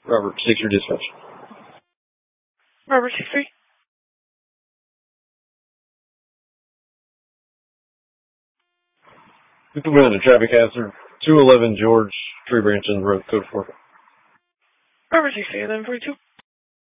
Robert, 6 your dispatch. Robert 6-3. We put in a traffic hazard, 211 George, Tree Branch on the road, code 4. Robert 6-3, 1142.